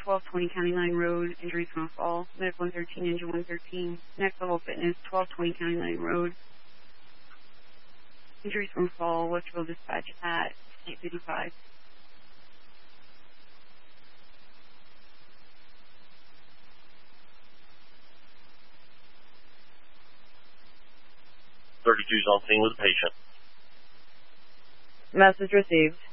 1220 County Line Road, injuries from a fall. Medic 113, engine 113. Next level fitness, 1220 County Line Road. Injuries from a fall, electrical dispatch at 8:55. '32's on scene with a patient. Message received.